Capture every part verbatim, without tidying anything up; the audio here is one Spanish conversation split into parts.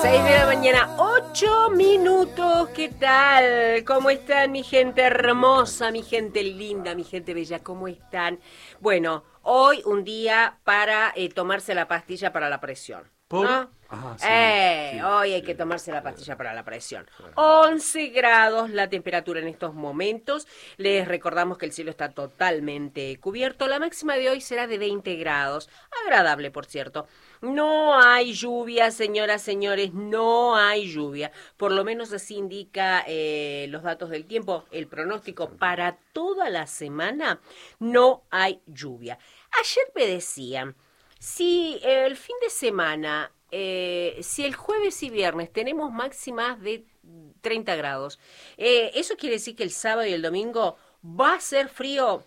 seis de la mañana, ocho minutos. ¿Qué tal? ¿Cómo están, mi gente hermosa, mi gente linda, mi gente bella? ¿Cómo están? Bueno, hoy un día para eh, tomarse la pastilla para la presión, ¿Por? ¿no? Ajá, sí, eh, sí, hoy hay sí, que tomarse la sí. pastilla para la presión. Sí. once grados la temperatura en estos momentos. Les recordamos que el cielo está totalmente cubierto. La máxima de hoy será de veinte grados. Agradable, por cierto. No hay lluvia, señoras, señores, no hay lluvia. Por lo menos así indica eh, los datos del tiempo, el pronóstico para toda la semana. No hay lluvia. Ayer me decían, si eh, el fin de semana... Eh, si el jueves y viernes tenemos máximas de treinta grados, eh, ¿eso quiere decir que el sábado y el domingo va a ser frío?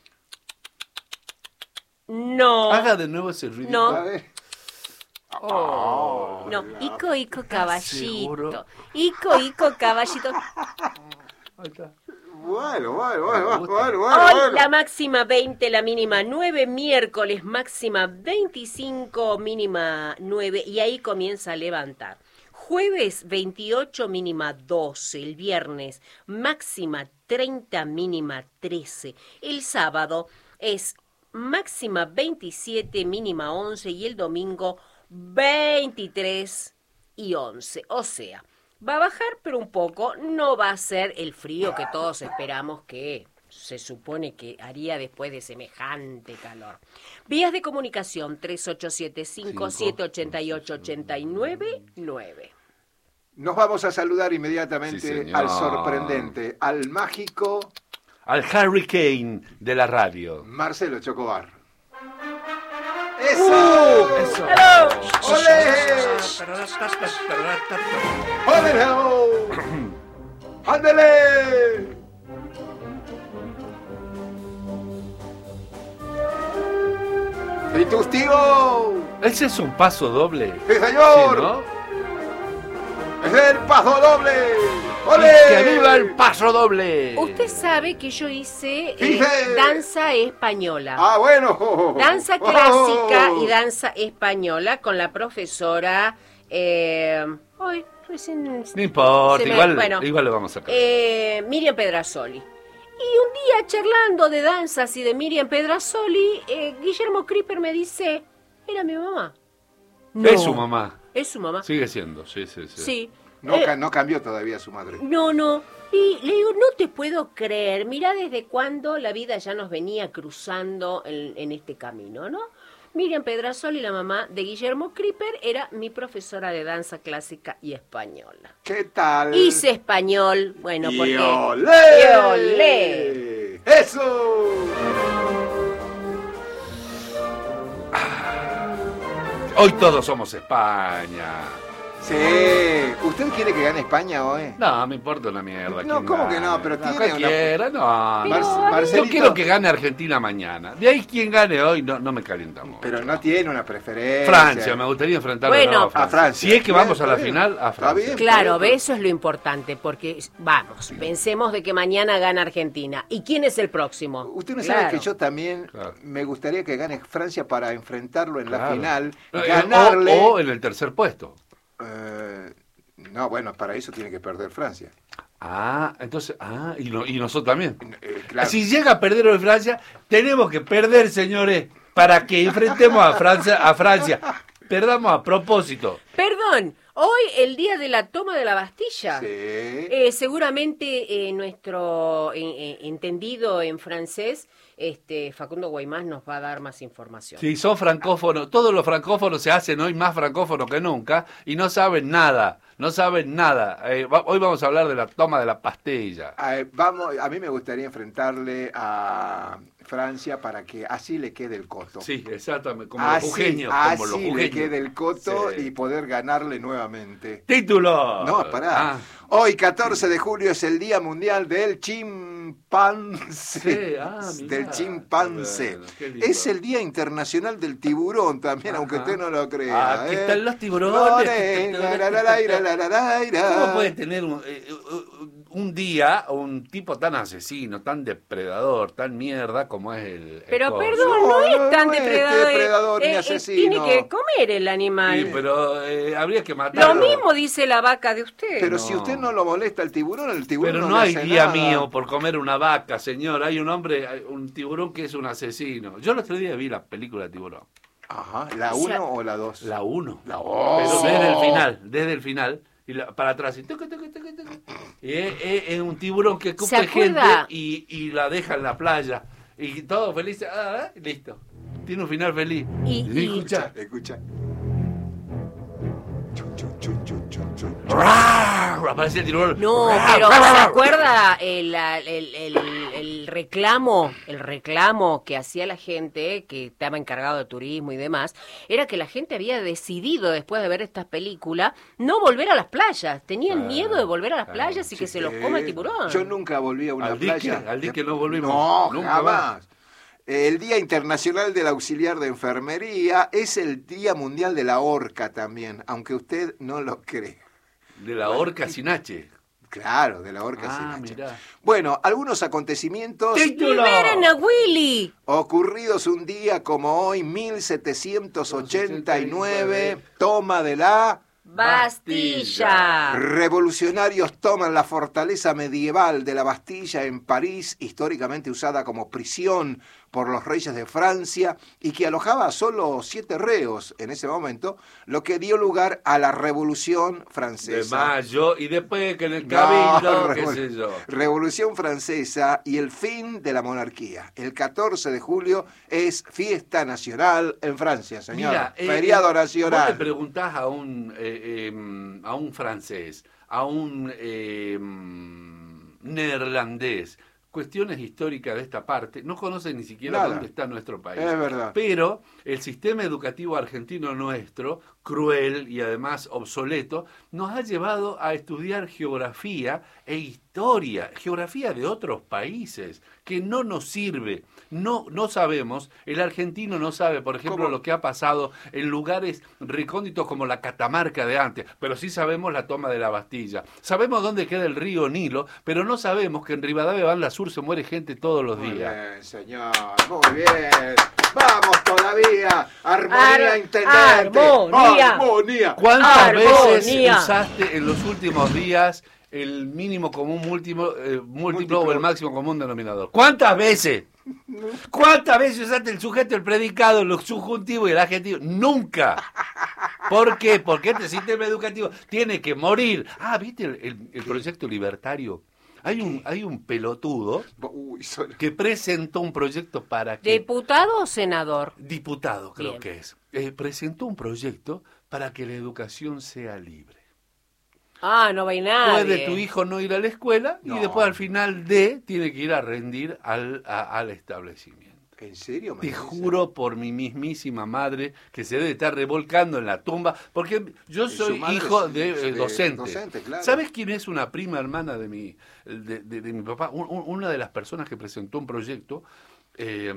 No. Haga de nuevo ese ruido. No. A ver. Oh, no, Ico, Ico, caballito. seguro? Ico, Ico, caballito. Ahí está. Bueno, bueno, bueno, Me gusta. bueno, bueno, Hoy bueno. la máxima veinte, la mínima nueve, miércoles máxima veinticinco, mínima nueve, y ahí comienza a levantar. Jueves veintiocho, mínima doce, el viernes máxima treinta, mínima trece, el sábado es máxima veintisiete, mínima once, y el domingo veintitrés y once, o sea... va a bajar, pero un poco, no va a ser el frío que todos esperamos que se supone que haría después de semejante calor. Vías de comunicación tres ocho siete, cinco siete ocho ocho, ocho nueve nueve. Nos vamos a saludar inmediatamente Sí, señor. al sorprendente, al mágico Al Hurricane de la radio. Marcelo Chocobar. ¡Eso! Eso. ¡Olé! ¡Ódelo! ¡Ándele! ¡Y tus tíos! Ese es un paso doble. ¡Sí, señor! Sí, ¿no? ¡Es el paso doble! Y ¡Olé! ¡que viva el paso doble! Usted sabe que yo hice eh, Dice. danza española. ¡Ah, bueno! Danza Oh. clásica y danza española con la profesora... Eh, ay, recién... No importa, se me- igual, bueno, igual lo vamos a sacar. Eh, Miriam Pedrasoli. Y un día charlando de danzas y de Miriam Pedrasoli, eh, Guillermo Creeper me dice, era mi mamá. No, Es su mamá. Es su mamá. Sigue siendo, sí, sí, sí. Sí. No, Eh, ca- no cambió todavía su madre. no, no. Y le digo, no te puedo creer. Mirá desde cuándo la vida ya nos venía cruzando en, en este camino, ¿no? Miriam Pedrasoli, la mamá de Guillermo Creeper, era mi profesora de danza clásica y española. ¿Qué tal? Hice español, bueno, ¡Y porque... olé! ¡Y olé! ¡Eso! Hoy todos somos España. Sí. ¿Usted quiere que gane España hoy? No, me importa una mierda. No, quién ¿cómo que gane. no? Pero tiene una- cualquiera, no. Mar- Pero, Marcelito, Yo quiero que gane Argentina mañana. De ahí quien gane hoy no, no me calientamos. Pero no tiene una preferencia. Francia, me gustaría enfrentarlo de Bueno. nuevo a Francia. A Francia. Si es que Bien, vamos a la está bien. final, a Está Francia. bien. Claro, ve, eso es lo importante, porque, vamos, pensemos de que mañana gana Argentina. ¿Y quién es el próximo? Usted no Claro. sabe que yo también Claro. me gustaría que gane Francia para enfrentarlo en la Claro. final, Eh, ganarle. O, o en el tercer puesto. Eh, no, bueno, para eso tiene que perder Francia. Ah, entonces, ah, y, no- y nosotros también. Eh, claro. Si llega a perder hoy Francia, tenemos que perder, señores, para que enfrentemos a Francia, a Francia. Perdamos a propósito. Perdón, hoy el día de la toma de la Bastilla. Sí. Eh, seguramente eh, nuestro eh, eh, entendido en francés, este Facundo Guaymás, nos va a dar más información. Si son francófonos, todos los francófonos se hacen hoy más francófonos que nunca y no saben nada, no saben nada. Eh, va- hoy vamos a hablar de la toma de la pastilla. Eh, vamos, a mí me gustaría enfrentarle a Francia para que así le quede el coto. Sí, exactamente, como así, los jujeños, como así los le jujeños. quede el coto Sí. y poder ganarle nuevamente. ¡Título! No, pará. Ah, Hoy, catorce de julio, es el Día Mundial del Chimpancé. Sí, ah, mirá. del chimpancé. Bueno, qué lindo. Es el Día Internacional del Tiburón también, Ajá. aunque usted no lo crea. Ah, ¿qué ¿eh? tal los tiburones? Lore, la, la, la, la, la, la, la, la. ¿Cómo puede tener un, eh, un día un tipo tan asesino, tan depredador, tan mierda como es el... el Pero coso. perdón, no, No, es tan no es depredador. depredador ni eh, eh, asesino. Tiene que comer el animal. Sí, pero eh, habría que matarlo. Lo mismo dice la vaca de usted. Pero No. si usted no lo molesta el tiburón, el tiburón Pero no, no le hay hace día nada. mío por comer una vaca, señor. Hay un hombre, hay un tiburón que es un asesino. Yo el otro día vi la película Tiburón. Ajá, ¿la O sea, uno o la dos? La uno. La oh. Pero desde el final, desde el final. Y la- para atrás. Y, tucu, tucu, tucu, tucu. Y es, es- es un tiburón que ¿Se escupe gente acuerda? y, y la deja en la playa. Y todo feliz. Ah, ah, listo. Tiene un final feliz. Y- y- escucha. Escucha. Chu, chu, chu, chu, chu, chu. ¡Rar! Aparece el tiburón. No, ¡Rar! pero ¡Rar! ¿se ¡Rar! acuerda el, el, el, el reclamo, el reclamo que hacía la gente que estaba encargado de turismo y demás? Era que la gente había decidido, después de ver estas películas, no volver a las playas. Tenían Ah, miedo de volver a las ah, playas y que se los coma el tiburón. Yo nunca volví a una Al dique, playa. al dique no volvimos. No, Nunca jamás. El Día Internacional del Auxiliar de Enfermería es el Día Mundial de la Orca también, aunque usted no lo cree. De la orca sin H. Claro, de la orca Ah, sin H. mirá. Bueno, algunos acontecimientos ¡Título! ¡Liberen a Willy! ocurridos un día como hoy, mil setecientos ochenta y nueve, toma de la... Bastilla. Revolucionarios toman la fortaleza medieval de la Bastilla en París, históricamente usada como prisión por los reyes de Francia y que alojaba a solo siete reos en ese momento, lo que dio lugar a la Revolución De Francesa. mayo y después que en el No, cabildo, qué revol- sé yo. Revolución Francesa y el fin de la monarquía. El catorce de julio es fiesta nacional en Francia, señor. Mira, eh, Feriado Vos le nacional. preguntás a un, eh, eh, a un francés, a un eh, neerlandés, cuestiones históricas de esta parte, no conocen ni siquiera Nada. dónde está nuestro país. Es verdad. Pero el sistema educativo argentino nuestro, cruel y además obsoleto, nos ha llevado a estudiar geografía e historia, geografía de otros países, que no nos sirve. No, no sabemos, el argentino no sabe, por ejemplo, ¿Cómo? lo que ha pasado en lugares recónditos como la Catamarca de antes, pero sí sabemos la toma de la Bastilla. Sabemos dónde queda el río Nilo, pero no sabemos que en Rivadavia, Banda Sur, se muere gente todos los Muy días. bien, señor. Muy bien. Vamos todavía. Armonía, Ar- intendente. armonía. Armonía. ¿Cuántas Armonía. veces usaste en los últimos días el mínimo común múltiplo, eh, múltiplo, Múltiplo. o el máximo común denominador? ¿Cuántas veces? ¿Cuántas veces usaste el sujeto, el predicado, el subjuntivo y el adjetivo? Nunca. ¿Por qué? Porque este sistema educativo tiene que morir. Ah, ¿viste el, el- el proyecto libertario? Hay un, hay un pelotudo Uy, son- que presentó un proyecto para que... ¿Diputado o senador? Diputado, creo Bien. que es. Eh, presentó un proyecto para que la educación sea libre. Ah, no va a ir nadie. Puede tu hijo no ir a la escuela No. y después al final de tiene que ir a rendir al, a- al establecimiento. ¿En serio? me Te dice? juro por mi mismísima madre que se debe estar revolcando en la tumba, porque yo Y su soy madre hijo es- de, es eh, de- docente. docente, claro. ¿Sabes quién es una prima hermana de mi, de, de- de mi papá? Un- un- una de las personas que presentó un proyecto eh,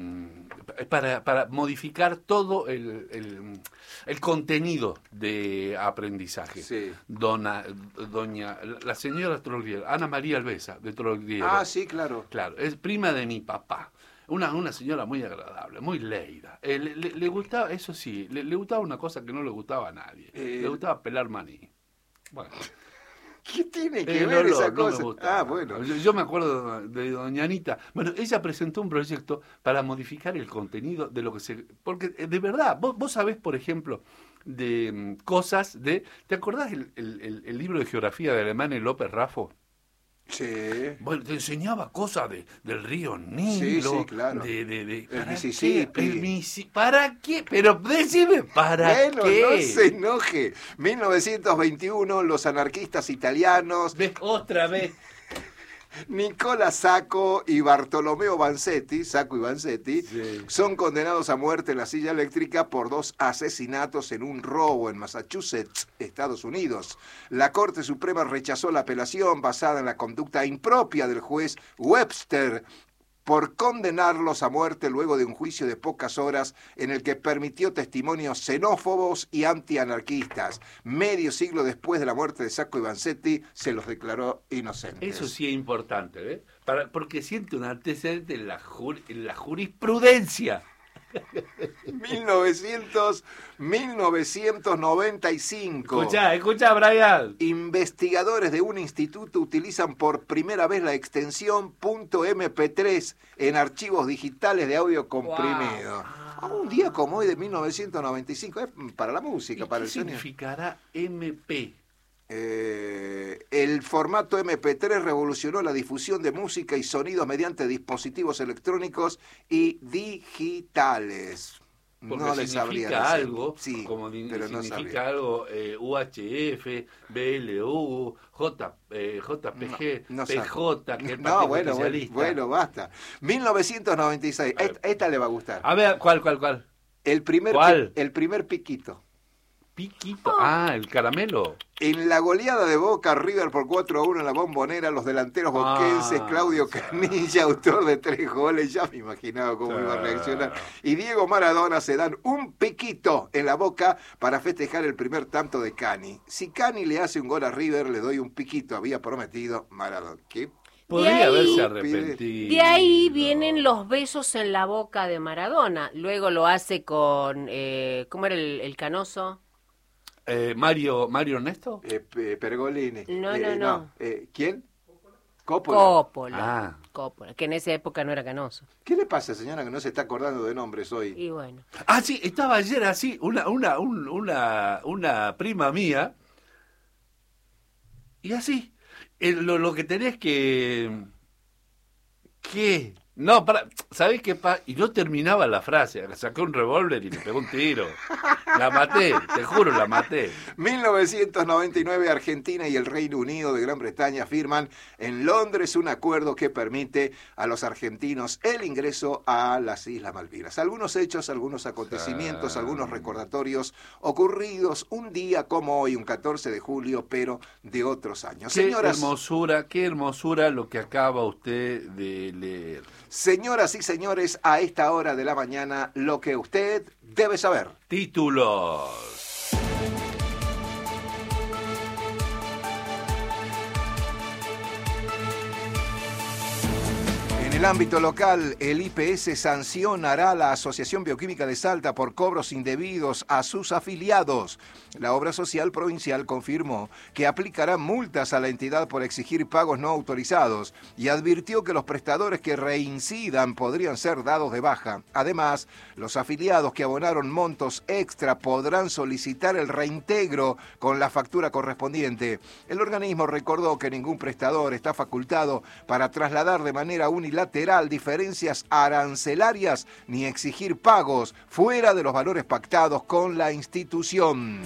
para, para modificar todo el, el- el contenido de aprendizaje. Sí. Dona, doña, la señora Trogliero, Ana María Alvesa de Trogliero. Ah, sí, claro. Claro, es prima de mi papá. Una, una señora muy agradable, muy leída. Eh, le, le- le gustaba, eso sí, le, le gustaba una cosa que no le gustaba a nadie. Eh, Le gustaba pelar maní. Bueno, ¿Qué tiene que eh, ver no, no, esa no cosa? me gusta. Ah, bueno. Yo, yo me acuerdo de doña Anita. Bueno, ella presentó un proyecto para modificar el contenido de lo que se... Porque, eh, de verdad, vos, vos sabés, por ejemplo, de mm, cosas de... ¿Te acordás el, el- el- el libro de geografía de Alemania López Raffo? Sí. Bueno, te enseñaba cosas de, del río Nilo, Sí, sí, claro. de, de, de- El ¿para Mississippi. qué? El Misi- ¿Para qué? Pero decime, ¿para Bueno, qué? no se enoje. mil novecientos veintiuno, los anarquistas italianos ¿Ves? Otra vez. Nicola Sacco y Bartolomeo Vanzetti, Sacco y Vanzetti, Sí. son condenados a muerte en la silla eléctrica por dos asesinatos en un robo en Massachusetts, Estados Unidos. La Corte Suprema rechazó la apelación basada en la conducta impropia del juez Webster por condenarlos a muerte luego de un juicio de pocas horas en el que permitió testimonios xenófobos y antianarquistas. Medio siglo después de la muerte de Sacco y Vanzetti, se los declaró inocentes. Eso sí es importante, ¿ves? Para, porque siente un antecedente en la, jur, en la jurisprudencia. mil novecientos, mil novecientos noventa y cinco. Escuchá, escuchá, Brian. Investigadores de un instituto utilizan por primera vez la extensión .eme pe tres en archivos digitales de audio comprimido. Wow. Un día como hoy de mil novecientos noventa y cinco, es para la música, para el sonido. ¿Qué significará eme pe? Eh, el formato eme pe tres revolucionó la difusión de música y sonidos mediante dispositivos electrónicos y digitales. Porque no les significa algo, sí, como di- pero no significa algo eh, u hache efe, be ele u, J, eh, je pe ge, no, no pe jota, que es el No, Partido bueno, bueno, Socialista. bueno, basta. mil novecientos noventa y seis, esta, esta le va a gustar. A ver, ¿cuál, cuál, cuál? El primer, ¿Cuál? pi- el primer piquito. Piquito. Ah, el caramelo. En la goleada de Boca River por cuatro a uno en la Bombonera, los delanteros boquenses, Ah, Claudio o sea. Canilla, autor de tres goles, ya me imaginaba cómo iba a reaccionar, y Diego Maradona se dan un piquito en la boca para festejar el primer tanto de Cani. Si Cani le hace un gol a River, le doy un piquito, había prometido Maradona. ¿Qué? Podría ahí- haberse arrepentido. De ahí vienen los besos en la boca de Maradona. Luego lo hace con, eh, ¿cómo era el, el canoso? Eh, Mario, Mario Ernesto. Eh, Pe- Pergolini. No, Eh, no, no. Eh, ¿Quién? Coppola. Coppola. Ah. Coppola, que en esa época no era canoso. ¿Qué le pasa, señora, que no se está acordando de nombres hoy? Y bueno. Ah, sí, estaba ayer así, una, una, un- una, una prima mía, y así, eh, lo, lo que tenés que... ¿Qué? No, para, ¿sabés qué pasa? Y no terminaba la frase, sacó un revólver y le pegó un tiro. La maté, te juro, la maté. mil novecientos noventa y nueve, Argentina y el Reino Unido de Gran Bretaña firman en Londres un acuerdo que permite a los argentinos el ingreso a las Islas Malvinas. Algunos hechos, algunos acontecimientos, Ah. algunos recordatorios ocurridos un día como hoy, un catorce de julio, pero de otros años. Qué Señoras, hermosura, qué hermosura lo que acaba usted de leer. señoras y señores, a esta hora de la mañana, lo que usted debe saber. Títulos. En el ámbito local, el I P S sancionará a la Asociación Bioquímica de Salta por cobros indebidos a sus afiliados. La Obra Social Provincial confirmó que aplicará multas a la entidad por exigir pagos no autorizados y advirtió que los prestadores que reincidan podrían ser dados de baja. Además, los afiliados que abonaron montos extra podrán solicitar el reintegro con la factura correspondiente. El organismo recordó que ningún prestador está facultado para trasladar de manera unilateral diferencias arancelarias ni exigir pagos fuera de los valores pactados con la institución.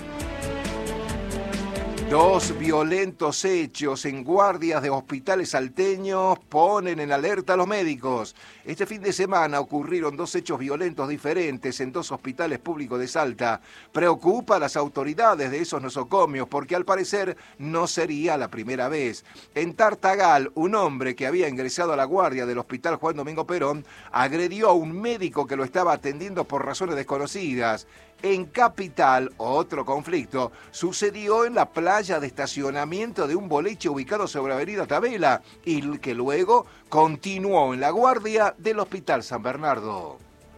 Dos violentos hechos en guardias de hospitales salteños ponen en alerta a los médicos. Este fin de semana ocurrieron dos hechos violentos diferentes en dos hospitales públicos de Salta. Preocupa a las autoridades de esos nosocomios porque al parecer no sería la primera vez. En Tartagal, un hombre que había ingresado a la guardia del hospital Juan Domingo Perón agredió a un médico que lo estaba atendiendo por razones desconocidas. En Capital, otro conflicto sucedió en la playa de estacionamiento de un boliche ubicado sobre Avenida Tabela y que luego continuó en la guardia del Hospital San Bernardo.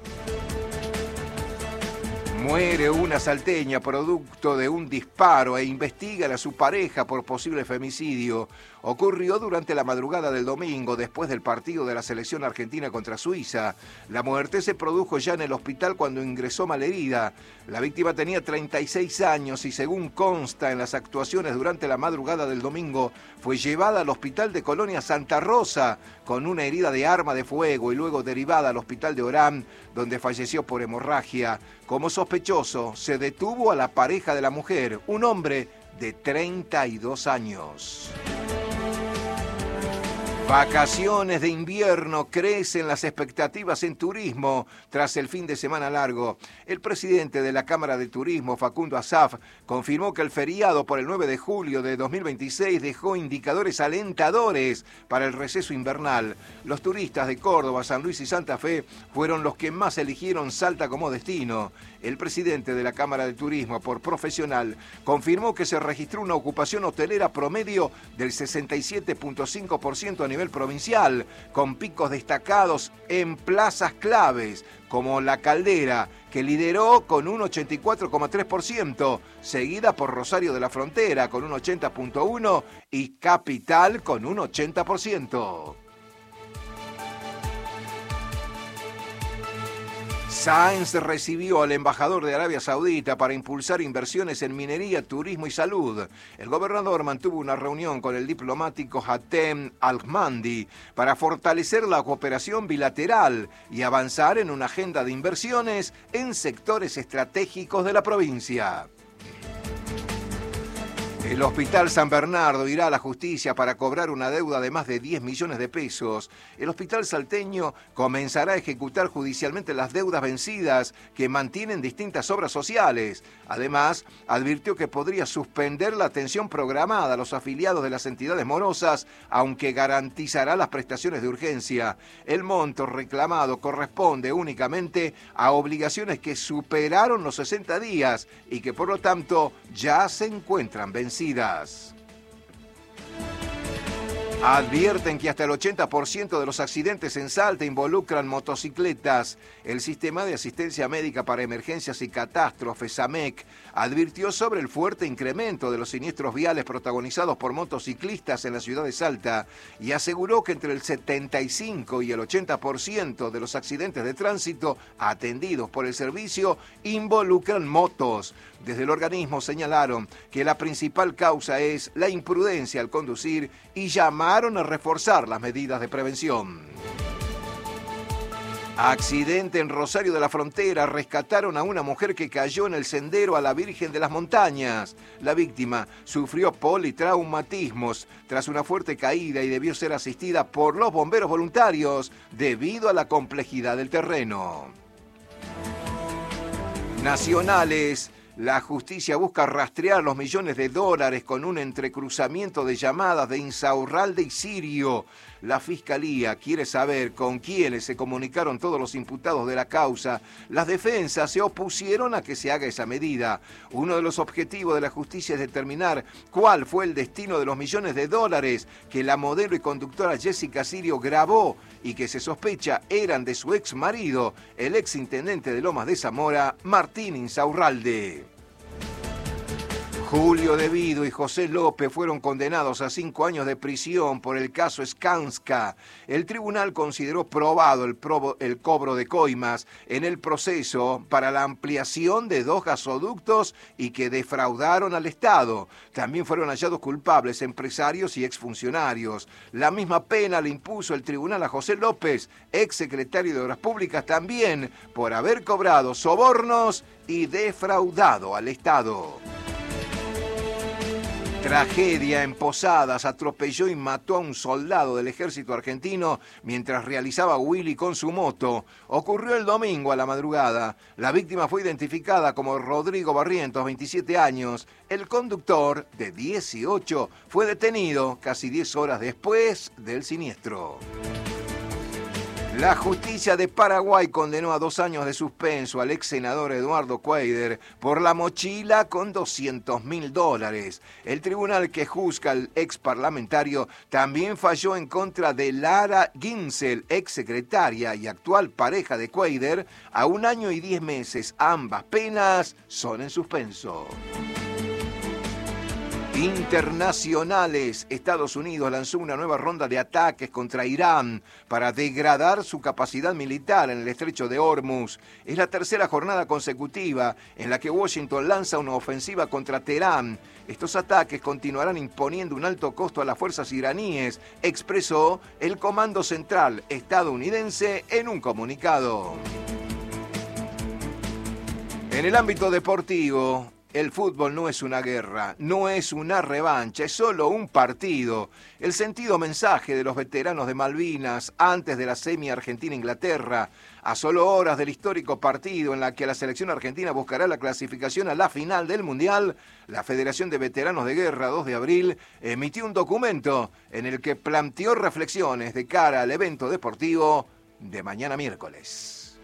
Muere una salteña producto de un disparo e investigan a su pareja por posible femicidio. Ocurrió durante la madrugada del domingo, después del partido de la selección argentina contra Suiza. La muerte se produjo ya en el hospital cuando ingresó malherida. La víctima tenía treinta y seis años y, según consta en las actuaciones durante la madrugada del domingo, fue llevada al hospital de Colonia Santa Rosa con una herida de arma de fuego y luego derivada al hospital de Orán, donde falleció por hemorragia. Como sospechoso, se detuvo a la pareja de la mujer, un hombre de treinta y dos años. Vacaciones de invierno, crecen las expectativas en turismo tras el fin de semana largo. El presidente de la Cámara de Turismo, Facundo Asaf, confirmó que el feriado por el nueve de julio de dos mil veintiséis dejó indicadores alentadores para el receso invernal. Los turistas de Córdoba, San Luis y Santa Fe fueron los que más eligieron Salta como destino. El presidente de la Cámara de Turismo, por profesional, confirmó que se registró una ocupación hotelera promedio del sesenta y siete punto cinco por ciento a nivel provincial, con picos destacados en plazas claves, como La Caldera, que lideró con un ochenta y cuatro coma tres por ciento, seguida por Rosario de la Frontera con un ochenta punto uno por ciento y Capital con un ochenta por ciento. Sáenz recibió al embajador de Arabia Saudita para impulsar inversiones en minería, turismo y salud. El gobernador mantuvo una reunión con el diplomático Hatem Al-Mandi para fortalecer la cooperación bilateral y avanzar en una agenda de inversiones en sectores estratégicos de la provincia. El Hospital San Bernardo irá a la justicia para cobrar una deuda de más de diez millones de pesos. El hospital salteño comenzará a ejecutar judicialmente las deudas vencidas que mantienen distintas obras sociales. Además, advirtió que podría suspender la atención programada a los afiliados de las entidades morosas, aunque garantizará las prestaciones de urgencia. El monto reclamado corresponde únicamente a obligaciones que superaron los sesenta días y que por lo tanto ya se encuentran vencidas. Advierten que hasta el ochenta por ciento de los accidentes en Salta involucran motocicletas. El Sistema de Asistencia Médica para Emergencias y Catástrofes, SAMEC, advirtió sobre el fuerte incremento de los siniestros viales protagonizados por motociclistas en la ciudad de Salta y aseguró que entre el setenta y cinco y el ochenta por ciento de los accidentes de tránsito atendidos por el servicio involucran motos. Desde el organismo señalaron que la principal causa es la imprudencia al conducir y llamaron a reforzar las medidas de prevención. Accidente en Rosario de la Frontera. Rescataron a una mujer que cayó en el sendero a la Virgen de las Montañas. La víctima sufrió politraumatismos tras una fuerte caída y debió ser asistida por los bomberos voluntarios debido a la complejidad del terreno. Nacionales. La justicia busca rastrear los millones de dólares con un entrecruzamiento de llamadas de Insaurralde y Sirio. La Fiscalía quiere saber con quiénes se comunicaron todos los imputados de la causa. Las defensas se opusieron a que se haga esa medida. Uno de los objetivos de la justicia es determinar cuál fue el destino de los millones de dólares que la modelo y conductora Jessica Sirio grabó y que se sospecha eran de su ex marido, el ex intendente de Lomas de Zamora, Martín Insaurralde. Julio De Vido y José López fueron condenados a cinco años de prisión por el caso Skanska. El tribunal consideró probado el, probo, el cobro de coimas en el proceso para la ampliación de dos gasoductos y que defraudaron al Estado. También fueron hallados culpables empresarios y exfuncionarios. La misma pena le impuso el tribunal a José López, exsecretario de Obras Públicas, también por haber cobrado sobornos y defraudado al Estado. Tragedia en Posadas. Atropelló y mató a un soldado del ejército argentino mientras realizaba wheelie con su moto. Ocurrió el domingo a la madrugada. La víctima fue identificada como Rodrigo Barrientos, veintisiete años. El conductor, de dieciocho, fue detenido casi diez horas después del siniestro. La justicia de Paraguay condenó a dos años de suspenso al ex senador Eduardo Cuéllar por la mochila con doscientos mil dólares. El tribunal que juzga al ex parlamentario también falló en contra de Lara Ginsel, ex secretaria y actual pareja de Cuéllar, a un año y diez meses. Ambas penas son en suspenso. Internacionales. Estados Unidos lanzó una nueva ronda de ataques contra Irán para degradar su capacidad militar en el estrecho de Hormuz. Es la tercera jornada consecutiva en la que Washington lanza una ofensiva contra Teherán. Estos ataques continuarán imponiendo un alto costo a las fuerzas iraníes, expresó el Comando Central estadounidense en un comunicado. En el ámbito deportivo, El fútbol no es una guerra, no es una revancha, es solo un partido. El sentido mensaje de los veteranos de Malvinas antes de la semi Argentina-Inglaterra, a solo horas del histórico partido en la que la selección argentina buscará la clasificación a la final del Mundial, la Federación de Veteranos de Guerra, dos de abril, emitió un documento en el que planteó reflexiones de cara al evento deportivo de mañana miércoles.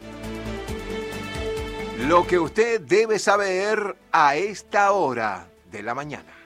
Lo que usted debe saber a esta hora de la mañana.